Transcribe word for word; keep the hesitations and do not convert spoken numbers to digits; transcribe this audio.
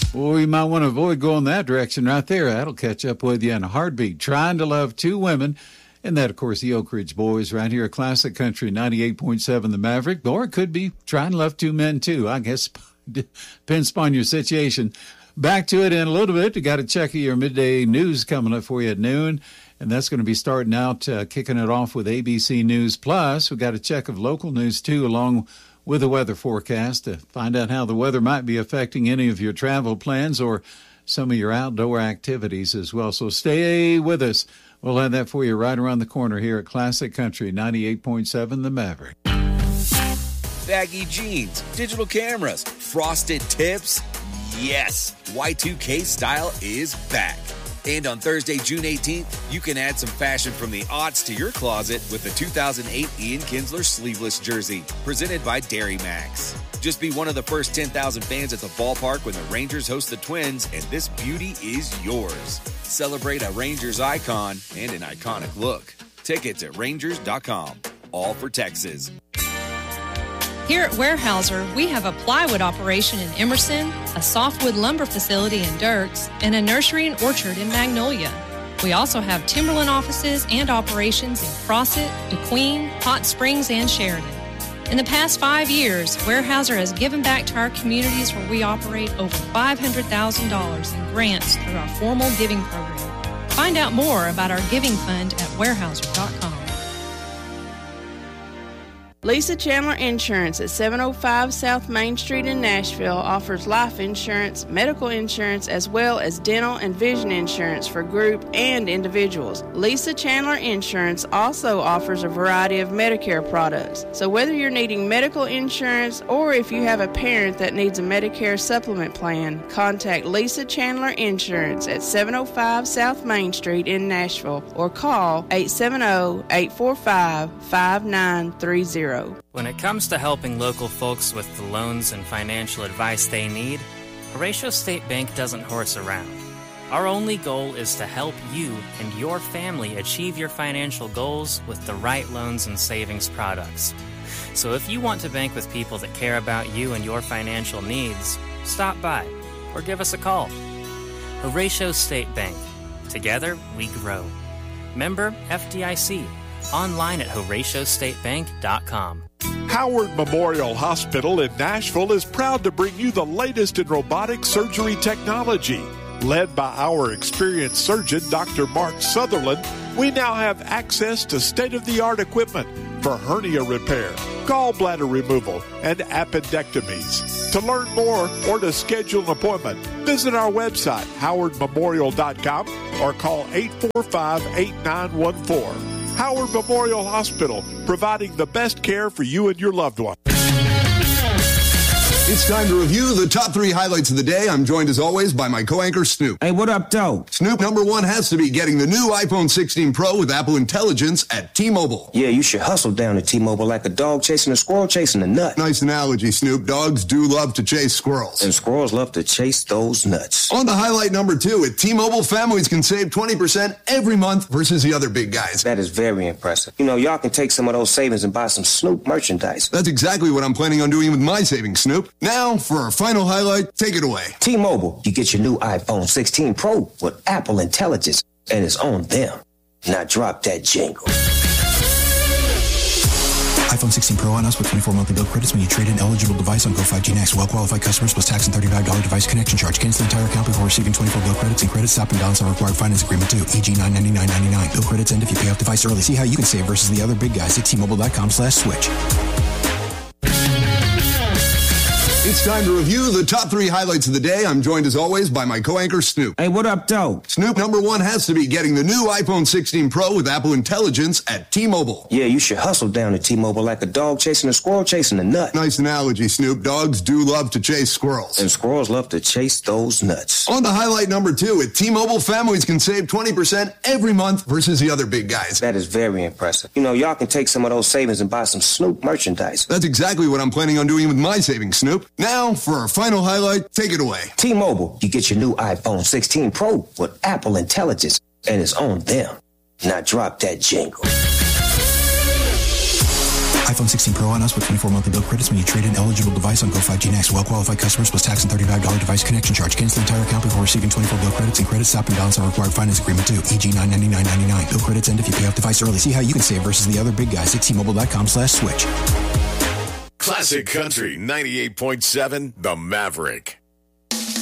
Well, you might want to avoid going that direction right there. That'll catch up with you in a heartbeat. Trying to Love Two Women. And that, of course, the Oak Ridge Boys right here at Classic Country ninety-eight point seven The Maverick. Or it could be Trying to Love Two Men, too. I guess depends upon your situation. Back to it in a little bit. You got to check your midday news coming up for you at noon. And that's going to be starting out, uh, kicking it off with A B C News Plus. We've got a check of local news, too, along with the weather forecast to find out how the weather might be affecting any of your travel plans or some of your outdoor activities as well. So stay with us. We'll have that for you right around the corner here at Classic Country ninety-eight point seven The Maverick. Baggy jeans, digital cameras, frosted tips. Yes, Y two K style is back. And on Thursday, June eighteenth, you can add some fashion from the aughts to your closet with the two thousand eight Ian Kinsler sleeveless jersey, presented by Dairy Max. Just be one of the first ten thousand fans at the ballpark when the Rangers host the Twins, and this beauty is yours. Celebrate a Rangers icon and an iconic look. Tickets at Rangers dot com. All for Texas. Here at Weyerhaeuser, we have a plywood operation in Emerson, a softwood lumber facility in Dirks, and a nursery and orchard in Magnolia. We also have timberland offices and operations in Crossett, DeQueen, Hot Springs, and Sheridan. In the past five years, Weyerhaeuser has given back to our communities where we operate over five hundred thousand dollars in grants through our formal giving program. Find out more about our giving fund at Weyerhaeuser dot com. Lisa Chandler Insurance at seven oh five South Main Street in Nashville offers life insurance, medical insurance, as well as dental and vision insurance for group and individuals. Lisa Chandler Insurance also offers a variety of Medicare products. So whether you're needing medical insurance or if you have a parent that needs a Medicare supplement plan, contact Lisa Chandler Insurance at seven oh five South Main Street in Nashville or call eight seven zero, eight four five, five nine three zero. When it comes to helping local folks with the loans and financial advice they need, Horatio State Bank doesn't horse around. Our only goal is to help you and your family achieve your financial goals with the right loans and savings products. So if you want to bank with people that care about you and your financial needs, stop by or give us a call. Horatio State Bank. Together, we grow. Member F D I C. Online at Horatio State Bank dot com. Howard Memorial Hospital in Nashville is proud to bring you the latest in robotic surgery technology. Led by our experienced surgeon, Doctor Mark Sutherland, we now have access to state-of-the-art equipment for hernia repair, gallbladder removal, and appendectomies. To learn more or to schedule an appointment, visit our website, Howard Memorial dot com, or call eight four five, eight nine one four. Howard Memorial Hospital, providing the best care for you and your loved one. It's time to review the top three highlights of the day. I'm joined, as always, by my co-anchor, Snoop. Hey, what up, though? Snoop, number one has to be getting the new iPhone sixteen Pro with Apple Intelligence at T-Mobile. Yeah, you should hustle down to T-Mobile like a dog chasing a squirrel chasing a nut. Nice analogy, Snoop. Dogs do love to chase squirrels. And squirrels love to chase those nuts. On to highlight number two, at T-Mobile, families can save twenty percent every month versus the other big guys. That is very impressive. You know, y'all can take some of those savings and buy some Snoop merchandise. That's exactly what I'm planning on doing with my savings, Snoop. Now, for our final highlight, take it away. T-Mobile, you get your new iPhone sixteen Pro with Apple Intelligence, and it's on them. Now drop that jingle. iPhone sixteen Pro on us with twenty-four monthly bill credits when you trade in eligible device on Go five G Next. Well-qualified customers plus tax and thirty-five dollars device connection charge. Cancel the entire account before receiving twenty-four bill credits and credit stop and balance on required finance agreement too. E G nine ninety-nine ninety-nine. Bill credits end if you pay off device early. See how you can save versus the other big guys at T-Mobile.com slash switch. It's time to review the top three highlights of the day. I'm joined, as always, by my co-anchor, Snoop. Hey, what up, though? Snoop, number one has to be getting the new iPhone sixteen Pro with Apple Intelligence at T-Mobile. Yeah, you should hustle down to T-Mobile like a dog chasing a squirrel chasing a nut. Nice analogy, Snoop. Dogs do love to chase squirrels. And squirrels love to chase those nuts. On to highlight number two, at T-Mobile, families can save twenty percent every month versus the other big guys. That is very impressive. You know, y'all can take some of those savings and buy some Snoop merchandise. That's exactly what I'm planning on doing with my savings, Snoop. Now, for our final highlight, take it away. T-Mobile, you get your new iPhone sixteen Pro with Apple Intelligence, and it's on them. Now drop that jingle. iPhone sixteen Pro on us with twenty-four monthly bill credits when you trade in eligible device on Go five G Next. Well-qualified customers plus tax and thirty-five dollars device connection charge. Cancel the entire account before receiving twenty-four bill credits, and credit stop and balance on required finance agreement due. E G nine ninety-nine ninety-nine. Bill credits end if you pay off device early. See how you can save versus the other big guys at T-Mobile.com slash switch. Classic Country ninety-eight point seven, The Maverick.